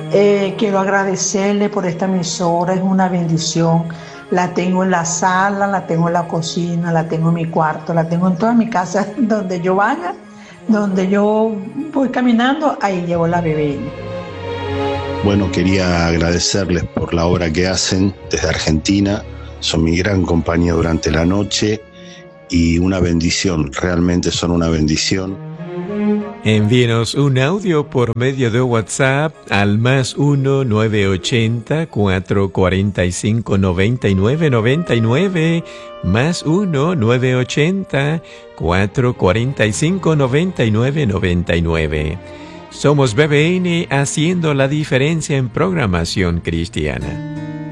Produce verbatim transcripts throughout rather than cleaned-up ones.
Eh, quiero agradecerle por esta emisora, es una bendición. La tengo en la sala, la tengo en la cocina, la tengo en mi cuarto, la tengo en toda mi casa, donde yo vaya, donde yo voy caminando, ahí llevo la B B N. Bueno, quería agradecerles por la obra que hacen desde Argentina. Son mi gran compañía durante la noche y una bendición, realmente son una bendición. Envíenos un audio por medio de WhatsApp al más uno nueve ochenta, cuatro cuarenta y cinco, noventa y nueve noventa y nueve, más uno nueve ochenta, cuatro cuarenta y cinco, noventa y nueve noventa y nueve. Somos B B N, haciendo la diferencia en programación cristiana.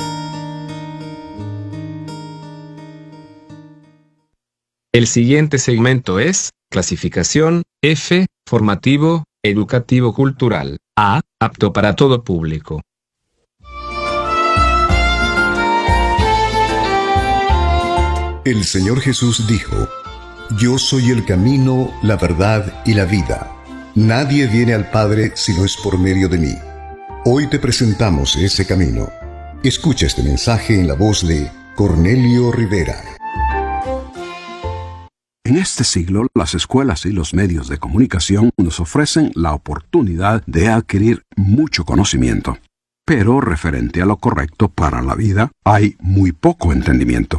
El siguiente segmento es clasificación F, formativo, educativo cultural. A, apto para todo público. El Señor Jesús dijo: Yo soy el camino, la verdad y la vida. Nadie viene al Padre si no es por medio de mí. Hoy te presentamos ese camino. Escucha este mensaje en la voz de Cornelio Rivera. En este siglo, las escuelas y los medios de comunicación nos ofrecen la oportunidad de adquirir mucho conocimiento. Pero referente a lo correcto para la vida, hay muy poco entendimiento.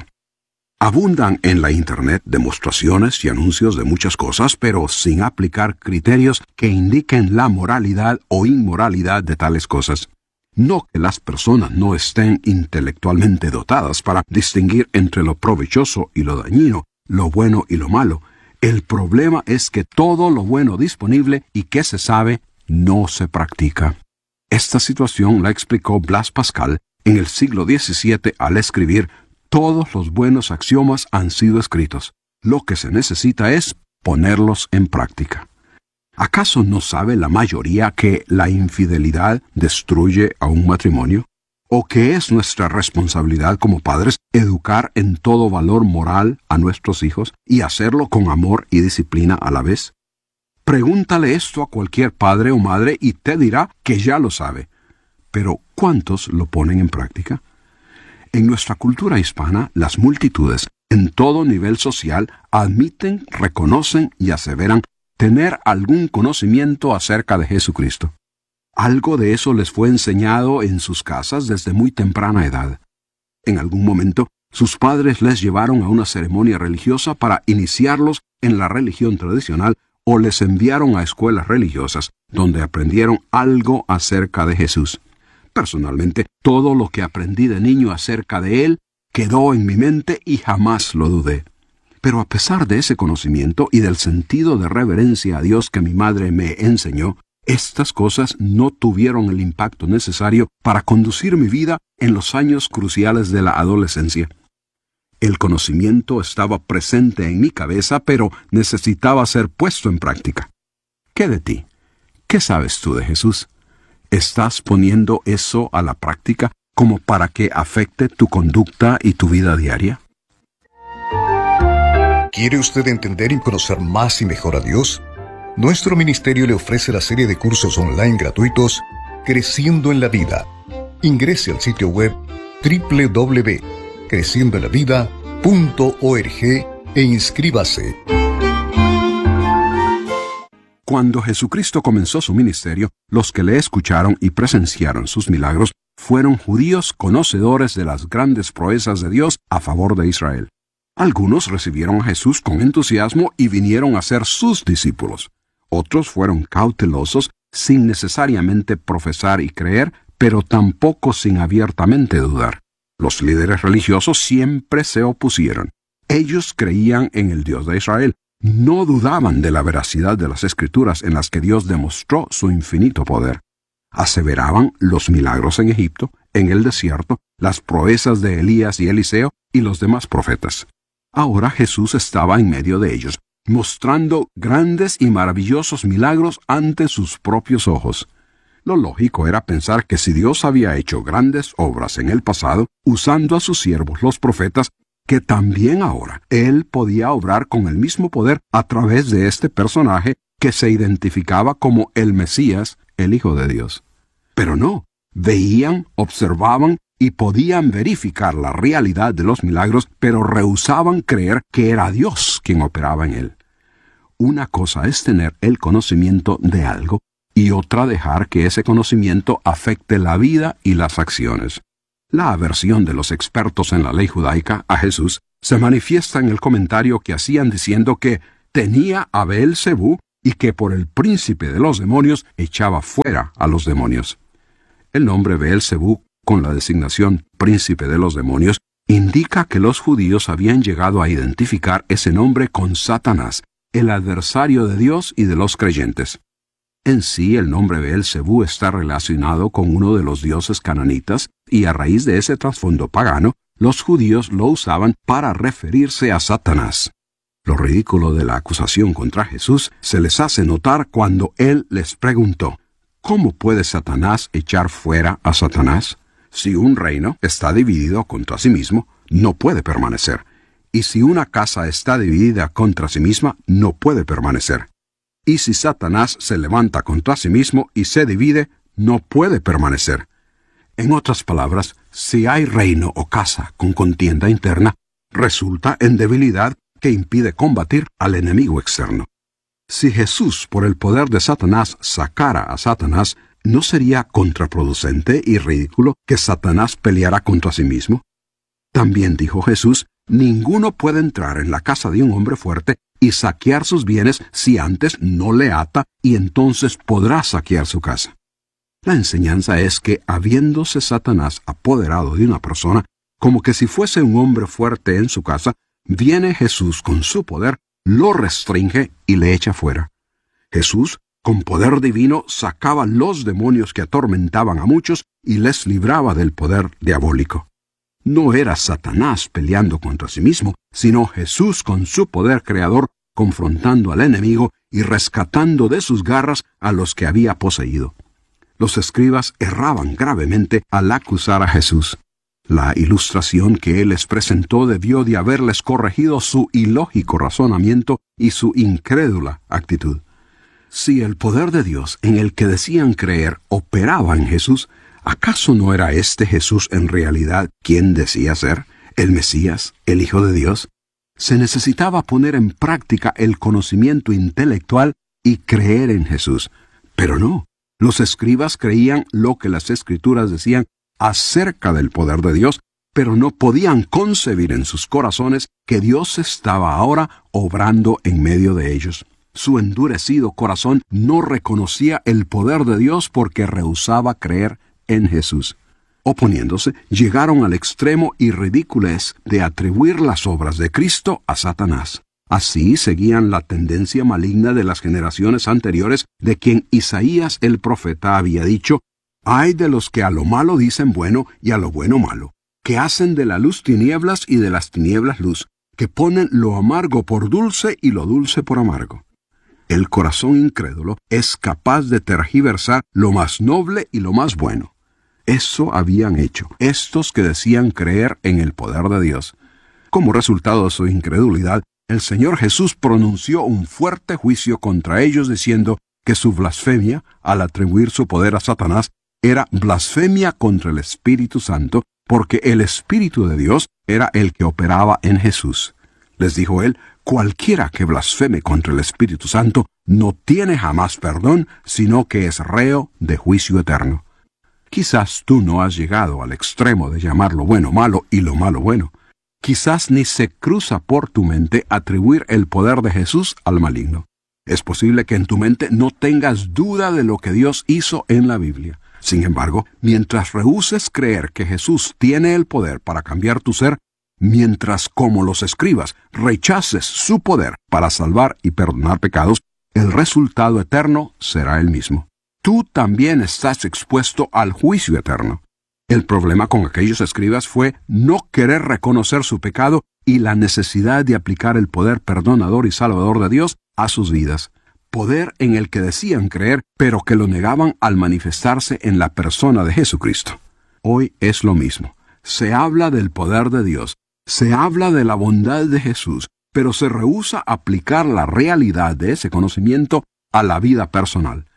Abundan en la Internet demostraciones y anuncios de muchas cosas, pero sin aplicar criterios que indiquen la moralidad o inmoralidad de tales cosas. No que las personas no estén intelectualmente dotadas para distinguir entre lo provechoso y lo dañino, lo bueno y lo malo. El problema es que todo lo bueno disponible y que se sabe no se practica. Esta situación la explicó Blas Pascal en el siglo diecisiete al escribir: todos los buenos axiomas han sido escritos. Lo que se necesita es ponerlos en práctica. ¿Acaso no sabe la mayoría que la infidelidad destruye a un matrimonio? ¿O que es nuestra responsabilidad como padres educar en todo valor moral a nuestros hijos y hacerlo con amor y disciplina a la vez? Pregúntale esto a cualquier padre o madre y te dirá que ya lo sabe. Pero ¿cuántos lo ponen en práctica? En nuestra cultura hispana, las multitudes, en todo nivel social, admiten, reconocen y aseveran tener algún conocimiento acerca de Jesucristo. Algo de eso les fue enseñado en sus casas desde muy temprana edad. En algún momento, sus padres les llevaron a una ceremonia religiosa para iniciarlos en la religión tradicional o les enviaron a escuelas religiosas donde aprendieron algo acerca de Jesús. Personalmente, todo lo que aprendí de niño acerca de Él quedó en mi mente y jamás lo dudé. Pero a pesar de ese conocimiento y del sentido de reverencia a Dios que mi madre me enseñó, estas cosas no tuvieron el impacto necesario para conducir mi vida en los años cruciales de la adolescencia. El conocimiento estaba presente en mi cabeza, pero necesitaba ser puesto en práctica. ¿Qué de ti? ¿Qué sabes tú de Jesús? ¿Estás poniendo eso a la práctica como para que afecte tu conducta y tu vida diaria? ¿Quiere usted entender y conocer más y mejor a Dios? Nuestro ministerio le ofrece la serie de cursos online gratuitos Creciendo en la Vida. Ingrese al sitio web doble u doble u doble u punto creciendo en la vida punto org e inscríbase. Cuando Jesucristo comenzó su ministerio, los que le escucharon y presenciaron sus milagros fueron judíos conocedores de las grandes proezas de Dios a favor de Israel. Algunos recibieron a Jesús con entusiasmo y vinieron a ser sus discípulos. Otros fueron cautelosos, sin necesariamente profesar y creer, pero tampoco sin abiertamente dudar. Los líderes religiosos siempre se opusieron. Ellos creían en el Dios de Israel. No dudaban de la veracidad de las Escrituras en las que Dios demostró su infinito poder. Aseveraban los milagros en Egipto, en el desierto, las proezas de Elías y Eliseo y los demás profetas. Ahora Jesús estaba en medio de ellos, mostrando grandes y maravillosos milagros ante sus propios ojos. Lo lógico era pensar que si Dios había hecho grandes obras en el pasado, usando a sus siervos los profetas, que también ahora Él podía obrar con el mismo poder a través de este personaje que se identificaba como el Mesías, el Hijo de Dios. Pero no, Veían, observaban y podían verificar la realidad de los milagros, pero rehusaban creer que era Dios quien operaba en él. Una cosa es tener el conocimiento de algo y otra dejar que ese conocimiento afecte la vida y las acciones. La aversión de los expertos en la ley judaica a Jesús se manifiesta en el comentario que hacían diciendo que tenía a Beelzebú y que por el príncipe de los demonios echaba fuera a los demonios. El nombre Beelzebú, con la designación príncipe de los demonios, indica que los judíos habían llegado a identificar ese nombre con Satanás, el adversario de Dios y de los creyentes. En sí, el nombre Beelzebú está relacionado con uno de los dioses cananitas, y a raíz de ese trasfondo pagano, los judíos lo usaban para referirse a Satanás. Lo ridículo de la acusación contra Jesús se les hace notar cuando él les preguntó: ¿cómo puede Satanás echar fuera a Satanás? Si un reino está dividido contra sí mismo, no puede permanecer. Y si una casa está dividida contra sí misma, no puede permanecer. Y si Satanás se levanta contra sí mismo y se divide, no puede permanecer. En otras palabras, si hay reino o casa con contienda interna, resulta en debilidad que impide combatir al enemigo externo. Si Jesús, por el poder de Satanás, sacara a Satanás, ¿no sería contraproducente y ridículo que Satanás peleara contra sí mismo? También dijo Jesús: ninguno puede entrar en la casa de un hombre fuerte y saquear sus bienes si antes no le ata, y entonces podrá saquear su casa. La enseñanza es que, habiéndose Satanás apoderado de una persona, como que si fuese un hombre fuerte en su casa, viene Jesús con su poder, lo restringe y le echa fuera. Jesús, con poder divino, sacaba los demonios que atormentaban a muchos y les libraba del poder diabólico. No era Satanás peleando contra sí mismo, sino Jesús con su poder creador confrontando al enemigo y rescatando de sus garras a los que había poseído. Los escribas erraban gravemente al acusar a Jesús. La ilustración que él les presentó debió de haberles corregido su ilógico razonamiento y su incrédula actitud. Si el poder de Dios en el que decían creer operaba en Jesús, ¿acaso no era este Jesús en realidad quien decía ser, el Mesías, el Hijo de Dios? Se necesitaba poner en práctica el conocimiento intelectual y creer en Jesús. Pero no, los escribas creían lo que las Escrituras decían acerca del poder de Dios, pero no podían concebir en sus corazones que Dios estaba ahora obrando en medio de ellos. Su endurecido corazón no reconocía el poder de Dios porque rehusaba creer en Jesús. Oponiéndose, llegaron al extremo y ridiculez de atribuir las obras de Cristo a Satanás. Así seguían la tendencia maligna de las generaciones anteriores, de quien Isaías el profeta había dicho: «Ay de los que a lo malo dicen bueno y a lo bueno malo, que hacen de la luz tinieblas y de las tinieblas luz, que ponen lo amargo por dulce y lo dulce por amargo». El corazón incrédulo es capaz de tergiversar lo más noble y lo más bueno. Eso habían hecho estos que decían creer en el poder de Dios. Como resultado de su incredulidad, el Señor Jesús pronunció un fuerte juicio contra ellos, diciendo que su blasfemia, al atribuir su poder a Satanás, era blasfemia contra el Espíritu Santo, porque el Espíritu de Dios era el que operaba en Jesús. Les dijo él: cualquiera que blasfeme contra el Espíritu Santo no tiene jamás perdón, sino que es reo de juicio eterno. Quizás tú no has llegado al extremo de llamar lo bueno malo y lo malo bueno. Quizás ni se cruza por tu mente atribuir el poder de Jesús al maligno. Es posible que en tu mente no tengas duda de lo que Dios hizo en la Biblia. Sin embargo, mientras rehúses creer que Jesús tiene el poder para cambiar tu ser, mientras, como los escribas, rechaces su poder para salvar y perdonar pecados, el resultado eterno será el mismo. Tú también estás expuesto al juicio eterno. El problema con aquellos escribas fue no querer reconocer su pecado y la necesidad de aplicar el poder perdonador y salvador de Dios a sus vidas. Poder en el que decían creer, pero que lo negaban al manifestarse en la persona de Jesucristo. Hoy es lo mismo. Se habla del poder de Dios, se habla de la bondad de Jesús, pero se rehúsa aplicar la realidad de ese conocimiento a la vida personal.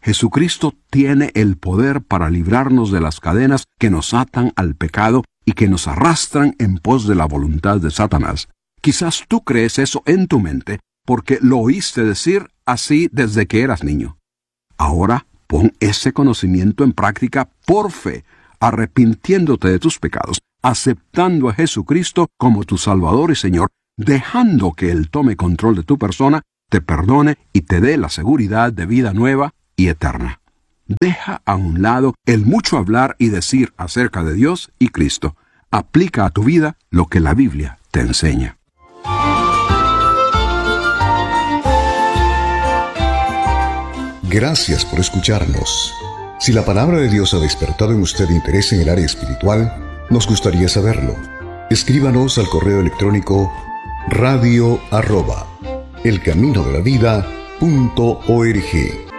Jesucristo tiene el poder para librarnos de las cadenas que nos atan al pecado y que nos arrastran en pos de la voluntad de Satanás. Quizás tú crees eso en tu mente porque lo oíste decir así desde que eras niño. Ahora pon ese conocimiento en práctica por fe, arrepintiéndote de tus pecados, aceptando a Jesucristo como tu Salvador y Señor, dejando que Él tome control de tu persona, te perdone y te dé la seguridad de vida nueva y eterna. Deja a un lado el mucho hablar y decir acerca de Dios y Cristo. Aplica a tu vida lo que la Biblia te enseña. Gracias por escucharnos. Si la palabra de Dios ha despertado en usted interés en el área espiritual, nos gustaría saberlo. Escríbanos al correo electrónico radio arroba elcaminodelavida punto org.